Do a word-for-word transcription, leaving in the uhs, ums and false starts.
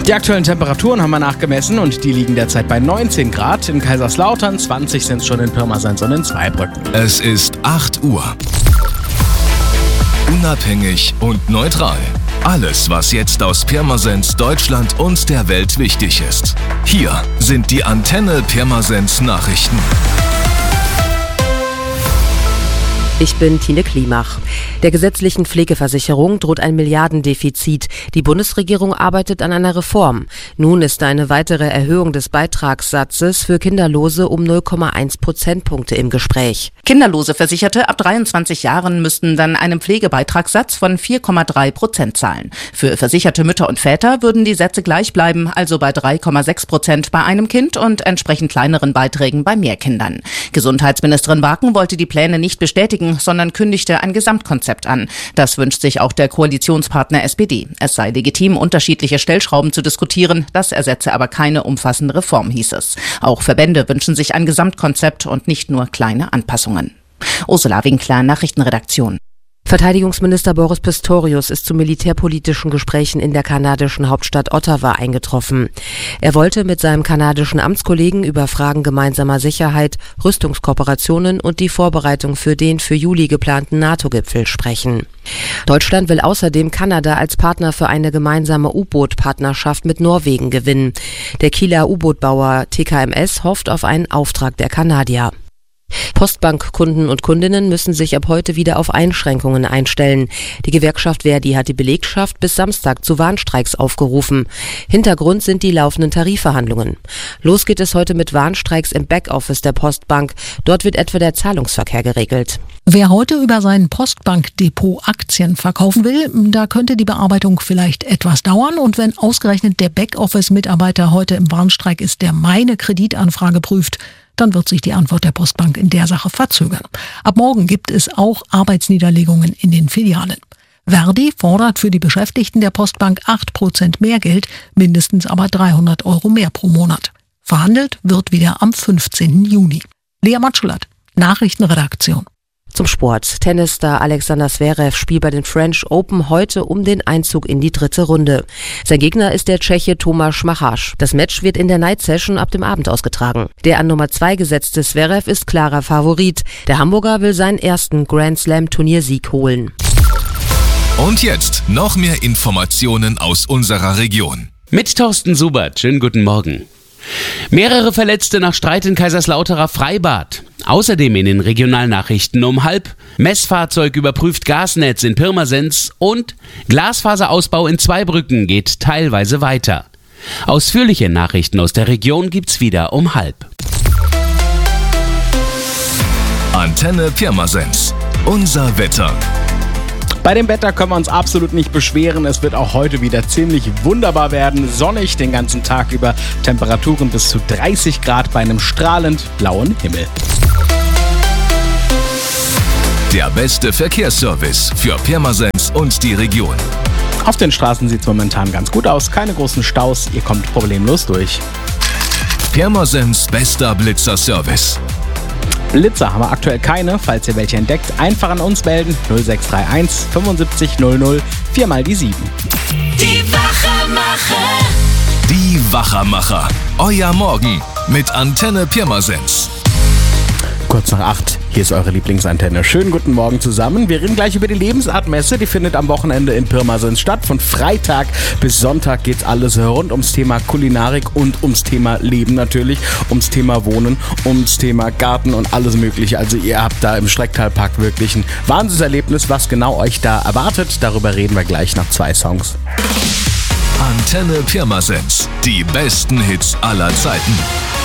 Die aktuellen Temperaturen haben wir nachgemessen und die liegen derzeit bei neunzehn Grad in Kaiserslautern, zwanzig sind es schon in Pirmasens und in Zweibrücken. Es ist acht Uhr. Unabhängig und neutral. Alles, was jetzt aus Pirmasens, Deutschland und der Welt wichtig ist. Hier sind die Antenne Pirmasens Nachrichten. Ich bin Tine Klimach. Der gesetzlichen Pflegeversicherung droht ein Milliardendefizit. Die Bundesregierung arbeitet an einer Reform. Nun ist eine weitere Erhöhung des Beitragssatzes für Kinderlose um null Komma eins Prozentpunkte im Gespräch. Kinderlose Versicherte ab dreiundzwanzig Jahren müssten dann einen Pflegebeitragssatz von vier Komma drei Prozent zahlen. Für versicherte Mütter und Väter würden die Sätze gleich bleiben, also bei drei Komma sechs Prozent bei einem Kind und entsprechend kleineren Beiträgen bei mehr Kindern. Gesundheitsministerin Waken wollte die Pläne nicht bestätigen, sondern kündigte ein Gesamtkonzept an. Das wünscht sich auch der Koalitionspartner S P D. Es sei legitim, unterschiedliche Stellschrauben zu diskutieren. Das ersetze aber keine umfassende Reform, hieß es. Auch Verbände wünschen sich ein Gesamtkonzept und nicht nur kleine Anpassungen. Ursula Winkler, Nachrichtenredaktion. Verteidigungsminister Boris Pistorius ist zu militärpolitischen Gesprächen in der kanadischen Hauptstadt Ottawa eingetroffen. Er wollte mit seinem kanadischen Amtskollegen über Fragen gemeinsamer Sicherheit, Rüstungskooperationen und die Vorbereitung für den für Juli geplanten NATO-Gipfel sprechen. Deutschland will außerdem Kanada als Partner für eine gemeinsame U-Boot-Partnerschaft mit Norwegen gewinnen. Der Kieler U-Boot-Bauer T K M S hofft auf einen Auftrag der Kanadier. Postbankkunden und Kundinnen müssen sich ab heute wieder auf Einschränkungen einstellen. Die Gewerkschaft Verdi hat die Belegschaft bis Samstag zu Warnstreiks aufgerufen. Hintergrund sind die laufenden Tarifverhandlungen. Los geht es heute mit Warnstreiks im Backoffice der Postbank. Dort wird etwa der Zahlungsverkehr geregelt. Wer heute über sein Postbankdepot Aktien verkaufen will, da könnte die Bearbeitung vielleicht etwas dauern. Und wenn ausgerechnet der Backoffice-Mitarbeiter heute im Warnstreik ist, der meine Kreditanfrage prüft, dann wird sich die Antwort der Postbank in der Sache verzögern. Ab morgen gibt es auch Arbeitsniederlegungen in den Filialen. Verdi fordert für die Beschäftigten der Postbank acht Prozent mehr Geld, mindestens aber dreihundert Euro mehr pro Monat. Verhandelt wird wieder am fünfzehnten Juni. Lea Matschulat, Nachrichtenredaktion. Zum Sport. Tennisstar Alexander Zverev spielt bei den French Open heute um den Einzug in die dritte Runde. Sein Gegner ist der Tscheche Tomáš Machaš. Das Match wird in der Night Session ab dem Abend ausgetragen. Der an Nummer zwei gesetzte Zverev ist klarer Favorit. Der Hamburger will seinen ersten Grand Slam Turniersieg holen. Und jetzt noch mehr Informationen aus unserer Region. Mit Thorsten Subert. Schönen guten Morgen. Mehrere Verletzte nach Streit in Kaiserslauterer Freibad. Außerdem in den Regionalnachrichten um halb. Messfahrzeug überprüft Gasnetz in Pirmasens und Glasfaserausbau in Zweibrücken geht teilweise weiter. Ausführliche Nachrichten aus der Region gibt's wieder um halb. Antenne Pirmasens. Unser Wetter. Bei dem Wetter können wir uns absolut nicht beschweren. Es wird auch heute wieder ziemlich wunderbar werden. Sonnig den ganzen Tag über. Temperaturen bis zu dreißig Grad bei einem strahlend blauen Himmel. Der beste Verkehrsservice für Pirmasens und die Region. Auf den Straßen sieht es momentan ganz gut aus. Keine großen Staus. Ihr kommt problemlos durch. Pirmasens bester Blitzerservice. Blitzer haben wir aktuell keine. Falls ihr welche entdeckt, einfach an uns melden. null sechs drei eins fünfundsiebzig null null, viermal die sieben. Die Wachermacher. Die Wachermacher. Euer Morgen mit Antenne Pirmasens. Kurz nach acht, hier ist eure Lieblingsantenne. Schönen guten Morgen zusammen. Wir reden gleich über die Lebensartmesse. Die findet am Wochenende in Pirmasens statt. Von Freitag bis Sonntag geht's alles rund ums Thema Kulinarik und ums Thema Leben natürlich. Ums Thema Wohnen, ums Thema Garten und alles mögliche. Also ihr habt da im Schrecktalpark wirklich ein Wahnsinnserlebnis, was genau euch da erwartet. Darüber reden wir gleich nach zwei Songs. Antenne Pirmasens. Die besten Hits aller Zeiten.